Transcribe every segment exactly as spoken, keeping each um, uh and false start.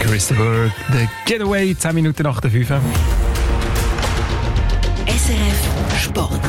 Christopher, The Getaway, zehn Minuten nach der fünf. S R F Sport.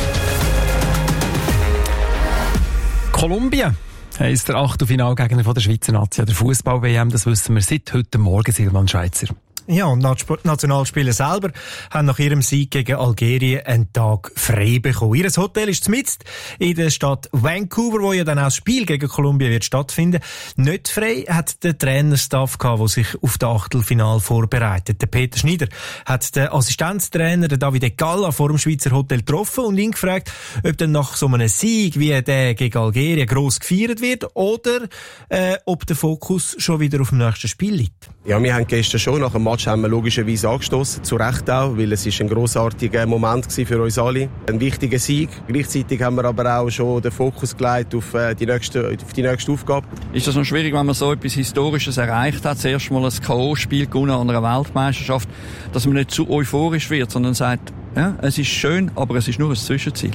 Kolumbien heisst der Achtelfinalgegner der Schweizer Nazi der Fußball-W M. Das wissen wir seit heute Morgen, Silvan Schweizer. Ja, und die Nationalspieler selber haben nach ihrem Sieg gegen Algerien einen Tag frei bekommen. Ihr Hotel ist mitten in der Stadt Vancouver, wo ja dann auch das Spiel gegen Kolumbien wird stattfinden. Nicht frei hat der Trainerstaff gehabt, der sich auf das Achtelfinal vorbereitet. Der Peter Schneider hat den Assistenztrainer, den David Galla, vor dem Schweizer Hotel getroffen und ihn gefragt, ob dann nach so einem Sieg wie der gegen Algerien gross gefeiert wird oder äh, ob der Fokus schon wieder auf dem nächsten Spiel liegt. Ja, wir haben gestern schon nach dem Match haben wir logischerweise angestoßen, zu Recht auch, weil es ist ein grossartiger Moment für uns alle. Ein wichtiger Sieg. Gleichzeitig haben wir aber auch schon den Fokus gelegt auf die nächste, auf die nächste Aufgabe. Ist das noch schwierig, wenn man so etwas Historisches erreicht hat, zuerst mal ein K O-Spiel gewonnen an einer Weltmeisterschaft, dass man nicht zu euphorisch wird, sondern sagt, ja, es ist schön, aber es ist nur ein Zwischenziel?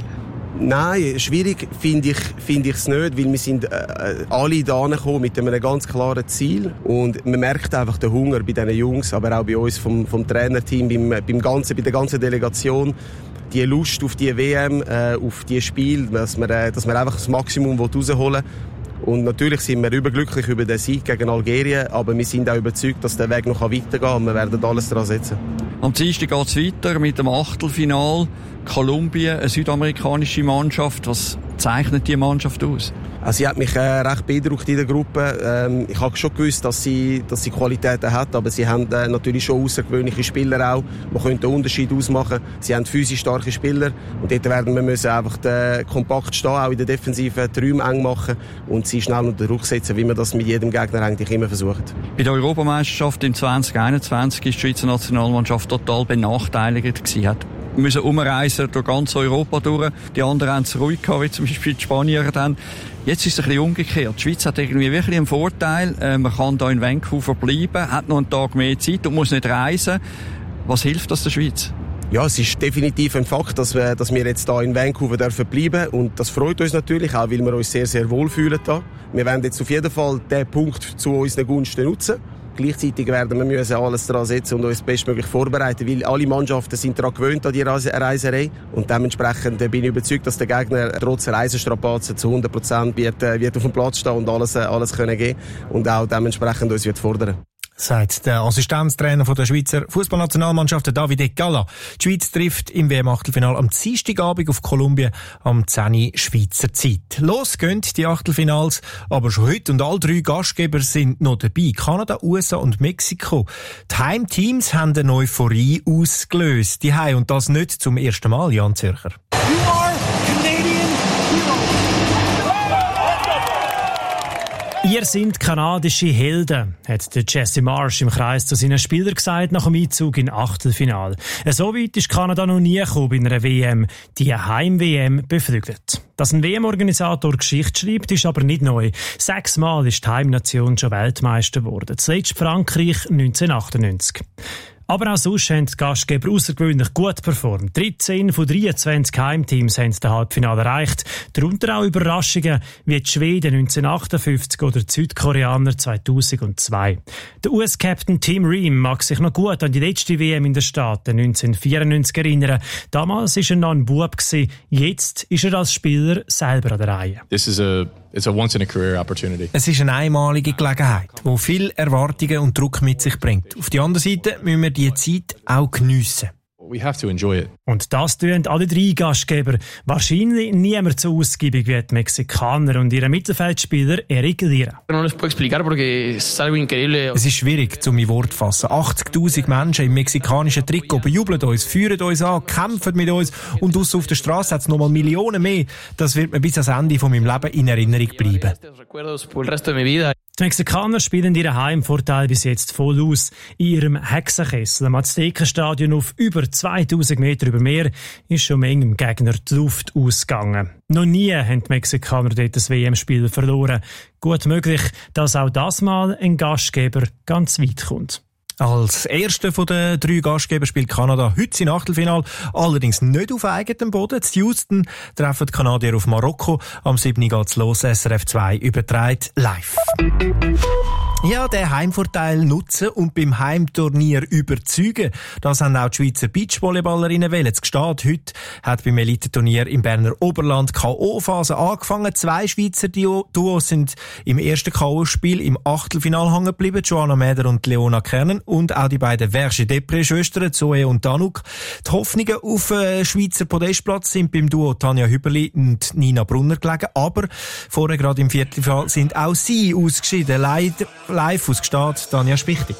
Nein, schwierig finde ich finde ich es nicht, weil wir sind äh, alle da gekommen mit einem ganz klaren Ziel und man merkt einfach den Hunger bei diesen Jungs, aber auch bei uns vom, vom Trainerteam, beim, beim ganzen, bei der ganzen Delegation, die Lust auf die W M, äh, auf die Spiel, dass man, äh, dass man einfach das Maximum rausholen will. Und natürlich sind wir überglücklich über den Sieg gegen Algerien, aber wir sind auch überzeugt, dass der Weg noch weitergehen kann und wir werden alles daran setzen. Am Dienstag geht es weiter mit dem Achtelfinal. Kolumbien, eine südamerikanische Mannschaft. Was zeichnet die Mannschaft aus? Also sie hat mich äh, recht beeindruckt in der Gruppe. Ähm, ich habe schon gewusst, dass sie, dass sie Qualitäten hat, aber sie haben äh, natürlich schon außergewöhnliche Spieler auch. Man könnte einen Unterschied ausmachen. Sie haben physisch starke Spieler und dort werden wir müssen einfach äh, kompakt stehen, auch in der Defensive die Räume eng machen und sie schnell unter Druck setzen, wie man das mit jedem Gegner eigentlich immer versucht. Bei der Europameisterschaft im zwanzig einundzwanzig ist die Schweizer Nationalmannschaft total benachteiligt gewesen. Hat Wir müssen umreisen durch ganz Europa durch. Die anderen haben es ruhig gehabt, wie zum Beispiel die Spanier dann. Jetzt ist es ein bisschen umgekehrt. Die Schweiz hat irgendwie wirklich einen Vorteil. Äh, man kann hier in Vancouver bleiben, hat noch einen Tag mehr Zeit und muss nicht reisen. Was hilft das der Schweiz? Ja, es ist definitiv ein Fakt, dass wir, dass wir jetzt hier in Vancouver dürfen bleiben. Und das freut uns natürlich auch, weil wir uns sehr, sehr wohl fühlen da. Wir werden jetzt auf jeden Fall diesen Punkt zu unseren Gunsten nutzen. Gleichzeitig werden wir müssen alles daran setzen und uns bestmöglich vorbereiten, weil alle Mannschaften sind daran gewöhnt an die Reiserei und dementsprechend bin ich überzeugt, dass der Gegner trotz Reisestrapazen zu hundert Prozent wird, wird auf dem Platz stehen und alles, alles können geben und auch dementsprechend uns wird fordern. Sagt der Assistenztrainer von der Schweizer Fußballnationalmannschaft David Galla. Die Schweiz trifft im W M-Achtelfinale am Dienstagabend auf Kolumbien am zehn Uhr Schweizer Zeit. Los gehen die Achtelfinals, aber schon heute und alle drei Gastgeber sind noch dabei. Kanada, U S A und Mexiko. Die Heimteams haben eine Euphorie ausgelöst. Die Heim und das nicht zum ersten Mal, Jan Zürcher. Ihr seid kanadische Helden, hat der Jesse Marsch im Kreis zu seinen Spielern gesagt nach dem Einzug in Achtelfinal. So weit ist Kanada noch nie gekommen bei einer W M, die Heim-W M beflügelt. Dass ein W M-Organisator Geschichte schreibt, ist aber nicht neu. Sechsmal ist die Heimnation schon Weltmeister geworden. Zuletzt Frankreich neunzehnhundertachtundneunzig. Aber auch sonst haben die Gastgeber außergewöhnlich gut performt. dreizehn von dreiundzwanzig Heimteams haben das Halbfinale erreicht. Darunter auch Überraschungen wie die Schweden neunzehnhundertachtundfünfzig oder die Südkoreaner zweitausendzwei. Der U S-Captain Tim Ream mag sich noch gut an die letzte W M in den Staaten neunzehnhundertvierundneunzig erinnern. Damals war er noch ein Bub, jetzt ist er als Spieler selber an der Reihe. This is a It's a once-in-a-career opportunity. Es ist eine einmalige Gelegenheit, die viele Erwartungen und Druck mit sich bringt. Auf der anderen Seite müssen wir diese Zeit auch geniessen. We have to enjoy it. Und das tun alle drei Gastgeber. Wahrscheinlich niemand so ausgiebig wie die Mexikaner und ihre Mittelfeldspieler Eric Lira. Es ist schwierig, um mein Wort zu fassen. achtzigtausend Menschen im mexikanischen Trikot bejubeln uns, führen uns an, kämpfen mit uns und draussen auf der Straße hat es noch mal Millionen mehr. Das wird mir bis ans Ende von meinem Leben in Erinnerung bleiben. Die Mexikaner spielen ihren Heimvorteil bis jetzt voll aus. In ihrem Hexenkessel am Aztekenstadion auf über zweitausend Meter über Meer ist schon manchem Gegner die Luft ausgegangen. Noch nie haben die Mexikaner dort das W M-Spiel verloren. Gut möglich, dass auch das Mal ein Gastgeber ganz weit kommt. Als erster von den drei Gastgeber spielt Kanada heute im Achtelfinale, allerdings nicht auf eigenem Boden. In Houston treffen die Kanadier auf Marokko. Am siebten geht's los, S R F zwei überträgt live. Ja, den Heimvorteil nutzen und beim Heimturnier überzeugen. Das haben auch die Schweizer Beachvolleyballerinnen wollen. Es gesteht, heute hat beim Elitenturnier im Berner Oberland K O-Phase angefangen. Zwei Schweizer Duos sind im ersten K O-Spiel im Achtelfinal hängen geblieben. Joanna Mäder und Leona Kernen und auch die beiden Verge-Depré-Schwestern, Zoe und Danuk. Die Hoffnungen auf einen Schweizer Podestplatz sind beim Duo Tanja Hüberli und Nina Brunner gelegen. Aber vorher gerade im Viertelfinal sind auch sie ausgeschieden. Leider live aus Gstaad, Tanja Spichtig.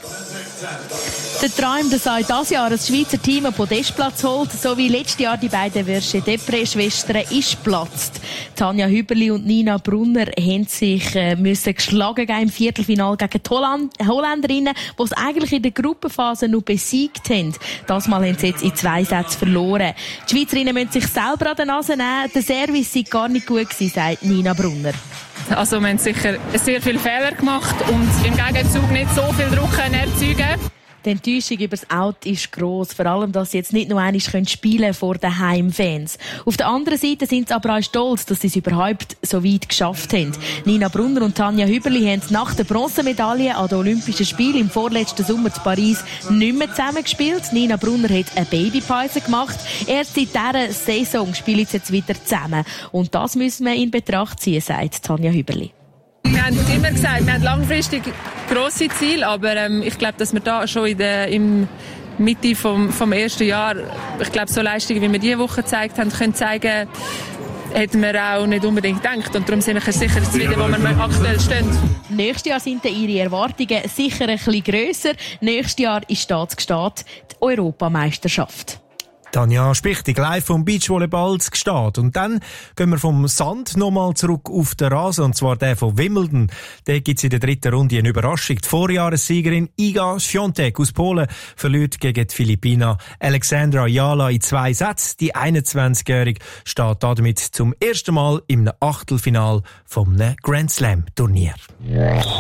Der Traum, dass auch dieses Jahr das Schweizer Team einen Podestplatz holt, so wie letztes Jahr die beiden Verge-Depré-Schwestern, ist geplatzt. Tanja Hüberli und Nina Brunner haben sich äh, müssen geschlagen im Viertelfinal gegen die Holland Holländerinnen, die es eigentlich in der Gruppenphase noch besiegt haben. Das Mal haben sie jetzt in zwei Sätzen verloren. Die Schweizerinnen müssen sich selber an der Nase nehmen. Der Service sei gar nicht gut gewesen, sagt Nina Brunner. Also wir haben sicher sehr viele Fehler gemacht und im Gegenzug nicht so viel Druck erzeugen. Die Enttäuschung über das Out ist gross. Vor allem, dass sie jetzt nicht nur einmal spielen können vor den Heimfans. Auf der anderen Seite sind sie aber auch stolz, dass sie es überhaupt so weit geschafft haben. Nina Brunner und Tanja Hüberli haben nach der Bronzemedaille an den Olympischen Spielen im vorletzten Sommer zu Paris nicht mehr zusammengespielt. Nina Brunner hat eine Babypause gemacht. Erst seit dieser Saison spielen sie jetzt wieder zusammen. Und das müssen wir in Betracht ziehen, sagt Tanja Hüberli. Wir haben immer gesagt, wir haben langfristig grosse Ziele, aber ähm, ich glaube, dass wir da schon in der im Mitte vom, vom ersten Jahr, ich glaube, so Leistungen, wie wir diese Woche gezeigt haben, können zeigen, hätten wir auch nicht unbedingt gedacht. Und darum sind wir sicher jetzt wieder, wo wir aktuell stehen. Nächstes Jahr sind ihre Erwartungen sicher ein bisschen grösser. Nächstes Jahr ist Staatsgestaat die Europameisterschaft. Tanja Spichtig, live vom Beachvolleyball zu Gstaad. Und dann gehen wir vom Sand nochmal zurück auf den Rasen, und zwar der von Wimbledon. Da gibt es in der dritten Runde eine Überraschung. Die Vorjahressiegerin Iga Świątek aus Polen verliert gegen die Philippiner Alexandra Jala in zwei Sätzen. Die einundzwanzigjährige steht damit zum ersten Mal im Achtelfinal vom Grand Slam Turnier.